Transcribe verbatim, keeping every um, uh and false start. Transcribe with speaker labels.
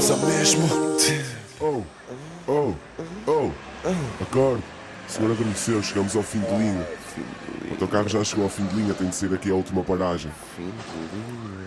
Speaker 1: Só mesmo.
Speaker 2: Oh, oh, oh, acorde. Senhor adormeceu, chegamos ao fim de linha. O autocarro já chegou ao fim de linha, tem de ser aqui a última paragem.
Speaker 1: Fim de linha.